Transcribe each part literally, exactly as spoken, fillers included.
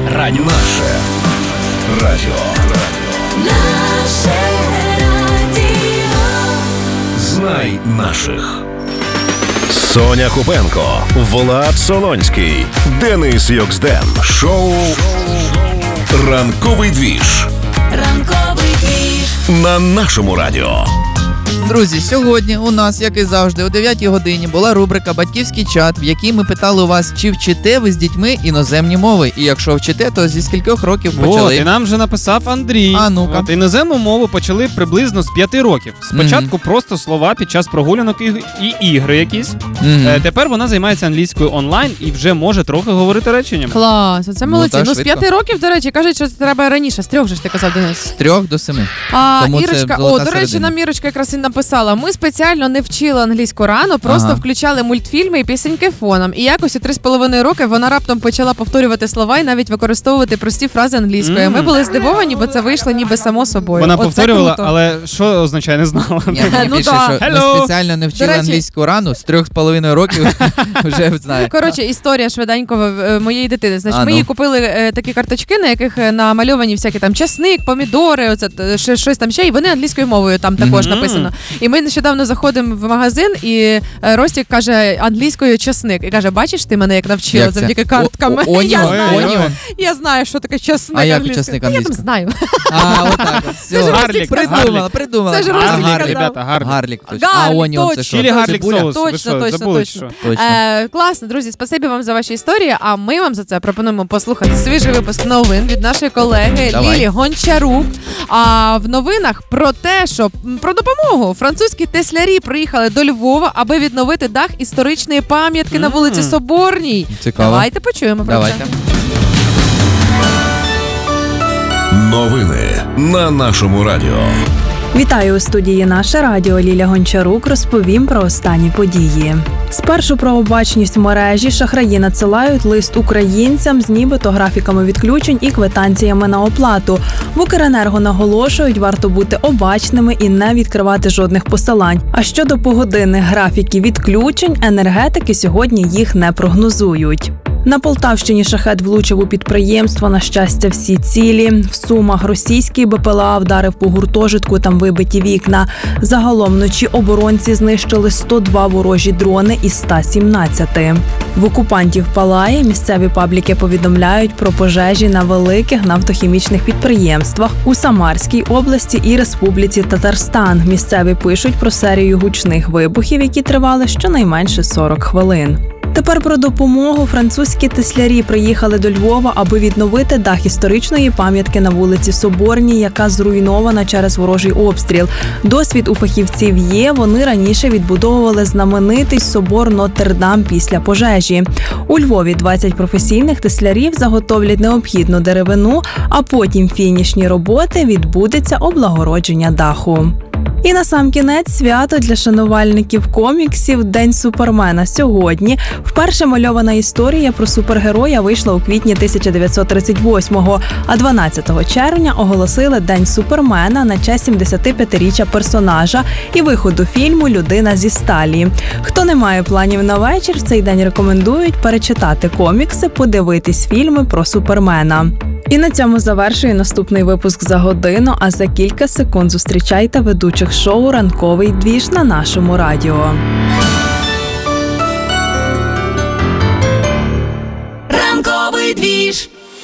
радіо. Наше радіо. Наше радіо. Знай наших. Соня Купенко, Влад Солонський, Денис Йоксден. Шоу «Ранковий двіж». Ранковий двіж. На нашому радіо. Друзі, сьогодні у нас, як і завжди, о дев'ятій годині була рубрика «Батьківський чат», в якій ми питали у вас, чи вчите ви з дітьми іноземні мови. І якщо вчите, то зі скількох років почали? От, і нам вже написав Андрій. А ну-ка. От, іноземну мову почали приблизно з п'яти років. Спочатку mm-hmm. просто слова під час прогулянок і, і ігри якісь. Mm-hmm. Е, тепер вона займається англійською онлайн і вже може трохи говорити реченнями. Клас, це молодці. Ну, ну з п'яти років, до речі, кажуть, що це треба раніше. З трьох же ж ти казав, Денис. З трьох до семи. А, Тому Ірочка, о, до речі, нам Ірочка якраз і написала. Ми спеціально не вчили англійську рано, просто ага. включали мультфільми і пісеньки фоном. І якось у три з половиною роки вона раптом почала повторювати слова і навіть використовувати прості фрази англійською. Mm. Ми були здивовані, бо це вийшло ніби само собою. Вона Оце повторювала, круто. Але що означає, не знала. Ні, мені ну, більше, да. що ми спеціально не вчили речі... англійську рано, з трьох з половиною років вже знає. Коротше, історія швиденько моєї дитини. Значить, а, ми ну. їй купили е, такі карточки, на яких намальовані всякі там часник, помідори, оце, ще, щось там ще, і вони англійською мовою там також mm-hmm. написано. І ми нещодавно заходимо в магазин, і Ростік каже англійською часник. І каже, бачиш, ти мене як навчила як завдяки карткам. О, о, я, о, знаю, о, я знаю, що таке часник а англійською. А як часник англійською? Я там знаю. А, отак. Все. Гарлік. Придумала, придумала. Це ж Ростік казав. Ребята, гарлік. Гарлік, точно. Гарлік, а оніон це що? Чилі гарлік соус. Точно, точно, Забули, точно. точно. Е, класно, друзі, спасибі вам за ваші історії, а ми вам за це пропонуємо послухати свіжий випуск новин від нашої колеги Давай. Лілі Гончарук. А в новинах про те, що про допомогу. Французькі теслярі приїхали до Львова, аби відновити дах історичної пам'ятки mm-hmm. на вулиці Соборній. Цікаво. Давайте почуємо про Давайте. це. Новини на нашому радіо. Вітаю у студії «Наше радіо». Ліля Гончарук розповім про останні події. Спершу про обачність в мережі. Шахраї надсилають лист українцям з нібито графіками відключень і квитанціями на оплату. В Укренерго наголошують, варто бути обачними і не відкривати жодних посилань. А щодо погодинних графіків відключень, енергетики сьогодні їх не прогнозують. На Полтавщині шахед влучив у підприємство, на щастя, всі цілі. В Сумах російський БПЛА вдарив по гуртожитку, там вибиті вікна. Загалом вночі оборонці знищили сто два ворожі дрони із ста сімнадцяти. В окупантів палає. Місцеві пабліки повідомляють про пожежі на великих нафтохімічних підприємствах у Самарській області і Республіці Татарстан. Місцеві пишуть про серію гучних вибухів, які тривали щонайменше сорок хвилин. Тепер про допомогу. Французькі теслярі приїхали до Львова, аби відновити дах історичної пам'ятки на вулиці Соборній, яка зруйнована через ворожий обстріл. Досвід у фахівців є, вони раніше відбудовували знаменитий собор Нотр-Дам після пожежі. У Львові двадцять професійних теслярів заготовлять необхідну деревину, а потім фінішні роботи відбудеться облагородження даху. І насамкінець свято для шанувальників коміксів «День Супермена». Сьогодні вперше мальована історія про супергероя вийшла у квітні тисяча дев'ятсот тридцять восьмого, а дванадцятого червня оголосили День Супермена на честь сімдесятип'ятиріччя персонажа і виходу фільму «Людина зі сталі». Хто не має планів на вечір, в цей день рекомендують перечитати комікси, подивитись фільми про Супермена. І на цьому завершую наступний випуск за годину, а за кілька секунд зустрічайте ведучих шоу «Ранковий двіж» на нашому радіо. Ранковий двіж.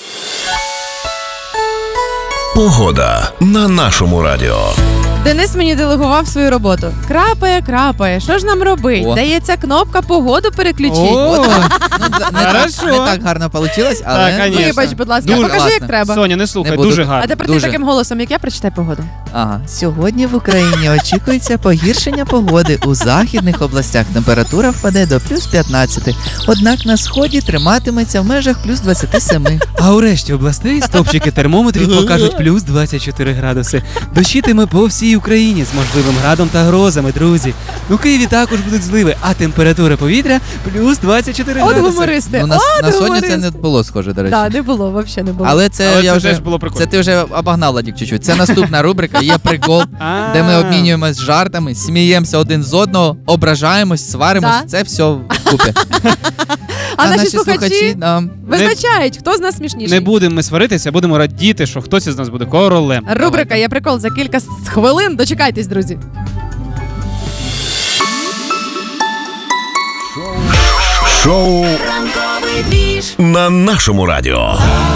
Погода на нашому радіо. Денис мені делегував свою роботу. Крапає, крапає. Що ж нам робить? О. Дається кнопка погоду переключити. О, ну, не, так, не так гарно вийшло, але... Так, конечно. Вибач, будь ласка, Дуже покажи, як класно. треба. Соня, не слухай, Не буду. дуже А гарно. тепер Дуже. ти таким голосом, як я, прочитай погоду. Ага. Сьогодні в Україні очікується погіршення погоди. У західних областях температура впаде до плюс п'ятнадцяти. Однак на сході триматиметься в межах плюс двадцять сім. А у решті областей стовпчики термометрів покажуть плюс двадцять чотири градуси. Дощитиме по всій Україні з можливим градом та грозами, друзі. У Києві також будуть зливи, а температура повітря плюс двадцять чотири От градуси. гумористи, Ну, на, от на Соню гумористи. це не було схоже, до речі. Так, не було, взагалі не було. Але це Але я це вже теж було прикольно. Це ти вже обогнав, Ладік, чуть-чуть. Це наступна рубрика, є прикол, А. де ми обмінюємось жартами, сміємося один з одного, ображаємось, сваримось. Да. Це все вкупі. А наші слухачі да. визначають, хто з нас смішніший. Не будемо ми сваритися, будемо радіти, що хтось із нас буде королем. Рубрика «Я прикол» за кілька хвилин. Дочекайтесь, друзі. Шоу «Ранковий двіж» на нашому радіо.